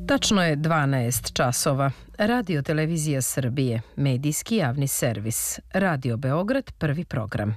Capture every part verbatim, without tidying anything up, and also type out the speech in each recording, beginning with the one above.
Tačno je dvanaest časova. Radio Televizija Srbije, medijski javni servis. Radio Beograd, prvi program.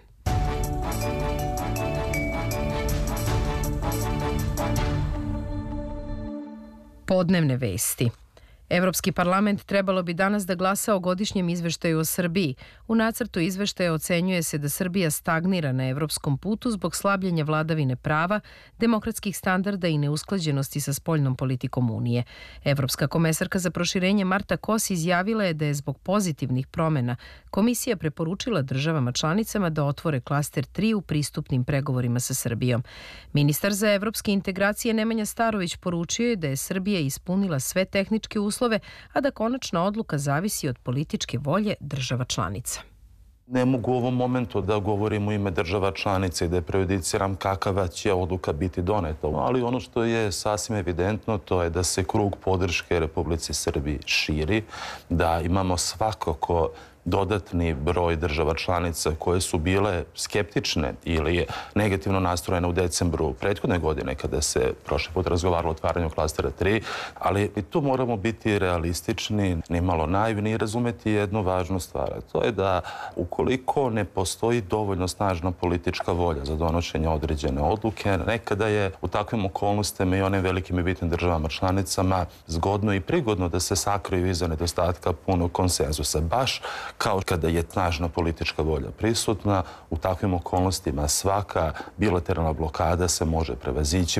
Podnevne vesti. Evropski parlament trebalo bi danas da glasa o godišnjem izveštaju o Srbiji. U nacrtu izveštaja ocenjuje se da Srbija stagnira na evropskom putu zbog slabljenja vladavine prava, demokratskih standarda i neusklađenosti sa spoljnom politikom Unije. Evropska komesarka za proširenje Marta Kos izjavila je da je zbog pozitivnih promena Komisija preporučila državama članicama da otvore klaster tri u pristupnim pregovorima sa Srbijom. Ministar za evropske integracije Nemanja Starović poručio je da je Srbija ispunila sve tehničke uslove, a da konačna odluka zavisi od političke volje država članica. Ne mogu u ovom momentu da govorim u ime država članica i da prejudiciram kakava će odluka biti doneta, ali ono što je sasvim evidentno to je da se krug podrške Republici Srbiji širi, da imamo svakako dodatni broj država članica koje su bile skeptične ili negativno nastrojene u decembru prethodne godine kada se prošli put razgovaralo o otvaranju klastera tri, ali i tu moramo biti realistični, nimalo naivni i razumeti jednu važnu stvar. To je da ukoliko ne postoji dovoljno snažna politička volja za donošenje određene odluke, nekada je u takvim okolnostima i onim velikim i bitnim državama članicama zgodno i prigodno da se sakriju iza nedostatka punog konsenzusa. Baš kao kada je snažna politička volja prisutna, u takvim okolnostima svaka bilateralna blokada se može prevazići.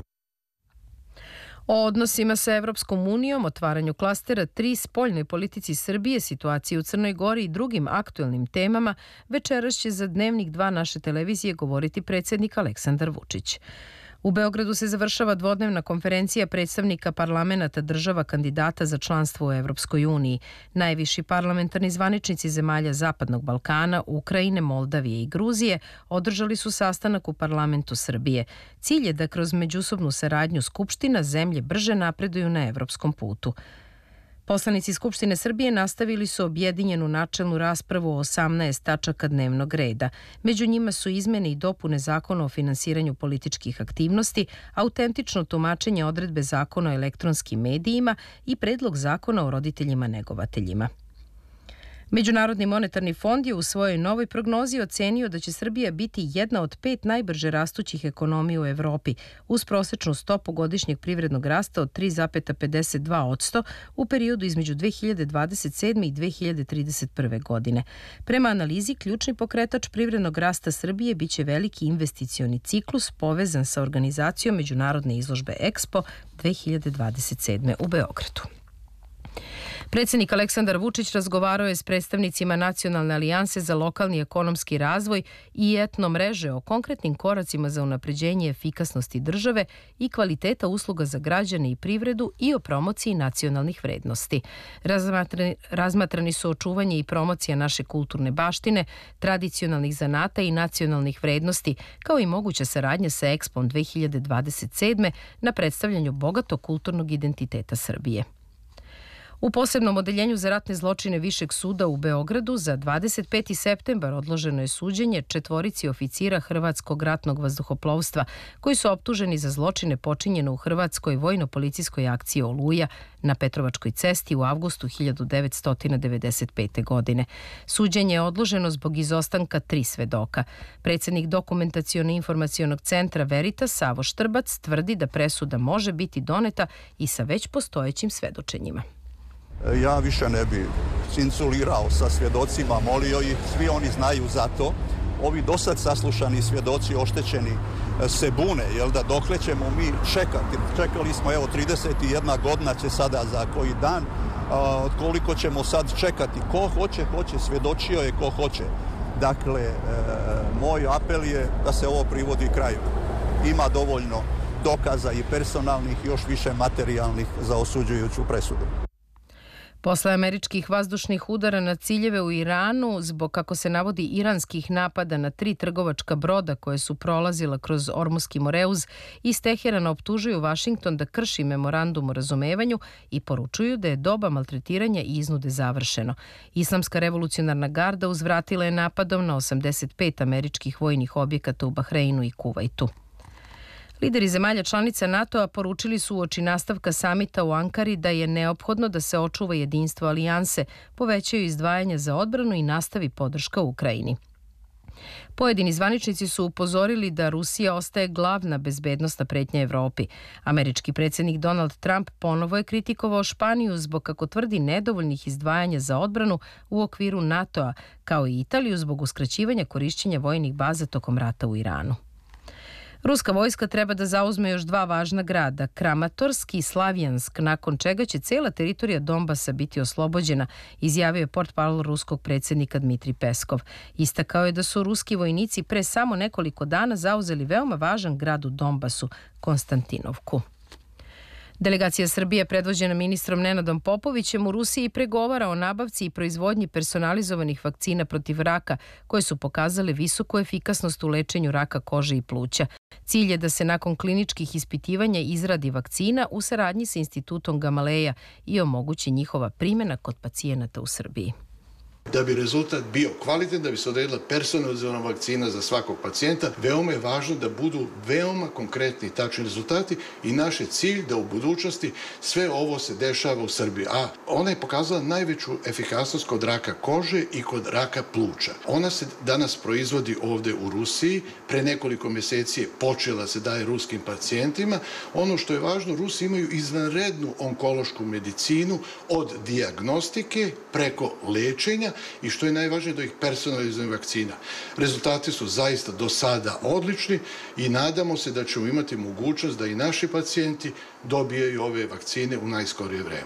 O odnosima sa Evropskom unijom, otvaranju klastera tri, spoljnoj politici Srbije, situaciji u Crnoj Gori i drugim aktuelnim temama večeras će za Dnevnik dva naše televizije govoriti predsjednik Aleksandar Vučić. U Beogradu se završava dvodnevna konferencija predstavnika parlamenata država kandidata za članstvo u Evropskoj uniji. Najviši parlamentarni zvaničnici zemalja Zapadnog Balkana, Ukrajine, Moldavije i Gruzije održali su sastanak u parlamentu Srbije. Cilj je da kroz međusobnu saradnju Skupština zemlje brže napreduju na evropskom putu. Poslanici Skupštine Srbije nastavili su objedinjenu načelnu raspravu o osamnaest tačaka dnevnog reda. Među njima su izmene i dopune Zakona o finansiranju političkih aktivnosti, autentično tumačenje odredbe Zakona o elektronskim medijima i predlog Zakona o roditeljima negovateljima. Međunarodni monetarni fond je u svojoj novoj prognozi ocenio da će Srbija biti jedna od pet najbrže rastućih ekonomija u Evropi, uz prosečnu stopu godišnjeg privrednog rasta od tri zarez pedeset dva posto u periodu između dve hiljade dvadeset sedme i dve hiljade trideset prve. godine. Prema analizi, ključni pokretač privrednog rasta Srbije biće veliki investicioni ciklus povezan sa organizacijom međunarodne izložbe Expo dve hiljade dvadeset sedme. u Beogradu. Predsjednik Aleksandar Vučić razgovarao je s predstavnicima Nacionalne alijanse za lokalni ekonomski razvoj i etno mreže o konkretnim koracima za unapređenje efikasnosti države i kvaliteta usluga za građane i privredu i o promociji nacionalnih vrednosti. Razmatrani, razmatrani su očuvanje i promocija naše kulturne baštine, tradicionalnih zanata i nacionalnih vrednosti, kao i moguća saradnja sa Expom dve hiljade dvadeset sedme na predstavljanju bogatog kulturnog identiteta Srbije. U posebnom odeljenju za ratne zločine Višeg suda u Beogradu za dvadeset peti septembar odloženo je suđenje četvorici oficira Hrvatskog ratnog vazduhoplovstva koji su optuženi za zločine počinjene u Hrvatskoj vojno-policijskoj akciji Oluja na Petrovačkoj cesti u avgustu hiljadu devetsto devedeset pete. godine. Suđenje je odloženo zbog izostanka tri svedoka. Predsjednik Dokumentaciono-informacionog centra Veritas Savo Štrbac tvrdi da presuda može biti doneta i sa već postojećim svedočenjima. Ja više ne bi cinculirao sa svjedocima, molio ih, svi oni znaju za to. Ovi dosad saslušani svjedoci oštećeni se bune, jel da dokle ćemo mi čekati. Čekali smo, evo, trideset jedna godina će sada za koji dan. A, koliko ćemo sad čekati? Ko hoće, hoće, svjedočio je ko hoće. Dakle, e, moj apel je da se ovo privodi kraju. Ima dovoljno dokaza i personalnih, još više materijalnih za osuđujuću presudu. Posle američkih vazdušnih udara na ciljeve u Iranu, zbog, kako se navodi, iranskih napada na tri trgovačka broda koje su prolazila kroz Ormuski Moreuz, iz Teherana optužuju Vašington da krši memorandum o razumevanju i poručuju da je doba maltretiranja i iznude završeno. Islamska revolucionarna garda uzvratila je napadom na osamdeset pet američkih vojnih objekata u Bahreinu i Kuvajtu. Lideri zemalja članica NATO-a poručili su uoči nastavka samita u Ankari da je neophodno da se očuva jedinstvo alijanse, povećaju izdvajanja za odbranu i nastavi podrška Ukrajini. Pojedini zvaničnici su upozorili da Rusija ostaje glavna bezbednosna pretnja Evropi. Američki predsjednik Donald Trump ponovo je kritikovao Španiju zbog, kako tvrdi, nedovoljnih izdvajanja za odbranu u okviru NATO-a, kao i Italiju zbog uskraćivanja korišćenja vojnih baza tokom rata u Iranu. Ruska vojska treba da zauzme još dva važna grada, Kramatorsk i Slavjansk, nakon čega će cela teritorija Donbasa biti oslobođena, izjavio je portparol ruskog predsjednika Dmitrij Peskov. Istakao je da su ruski vojnici pre samo nekoliko dana zauzeli veoma važan grad u Donbasu, Konstantinovku. Delegacija Srbije, predvođena ministrom Nenadom Popovićem, u Rusiji pregovara o nabavci i proizvodnji personalizovanih vakcina protiv raka, koje su pokazale visoku efikasnost u lečenju raka kože i pluća. Cilj je da se nakon kliničkih ispitivanja izradi vakcina u saradnji sa institutom Gamaleja i omogući njihova primjena kod pacijenata u Srbiji. Da bi rezultat bio kvalitetan, da bi se odredila personalizovana vakcina za svakog pacijenta, veoma je važno da budu veoma konkretni i tačni rezultati i naš je cilj da u budućnosti sve ovo se dešava u Srbiji. A ona je pokazala najveću efikasnost kod raka kože i kod raka pluća. Ona se danas proizvodi ovde u Rusiji, pre nekoliko mjeseci je počela se daje ruskim pacijentima. Ono što je važno, Rusi imaju izvanrednu onkološku medicinu od dijagnostike preko lečenja i što je najvažnije, do ih personalizovanih vakcina. Rezultati su zaista do sada odlični i nadamo se da ćemo imati mogućnost da i naši pacijenti dobijaju ove vakcine u najskorije vreme.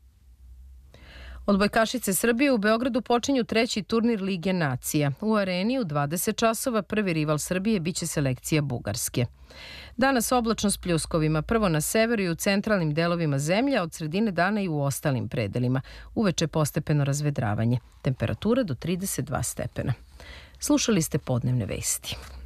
Odbojkašice Srbije u Beogradu počinju treći turnir Lige nacija. U areni u dvadeset časova prvi rival Srbije biće selekcija Bugarske. Danas oblačno s pljuskovima, prvo na severu i u centralnim delovima zemlje, od sredine dana i u ostalim predelima. Uveče postepeno razvedravanje. Temperatura do trideset dva stepena. Slušali ste podnevne vesti.